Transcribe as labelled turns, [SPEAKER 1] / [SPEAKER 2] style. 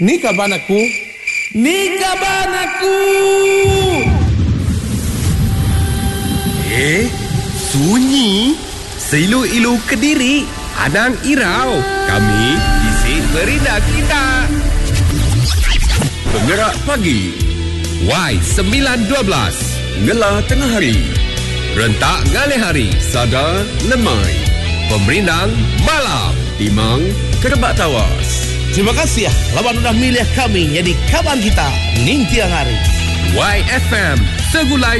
[SPEAKER 1] Ni kaban aku.
[SPEAKER 2] Sunyi. Seilu-ilu Kediri. Anang Irau. Kami isi merinda kita. Penggerak pagi. Y912. Ngelah tengah hari. Rentak ngalih hari. Sada lemai. Pemerindang malam. Timang kerebak tawas.
[SPEAKER 1] Terima kasih ya lawan udah milih kami jadi kawan kita ning tiang hari.
[SPEAKER 2] YFM Segulai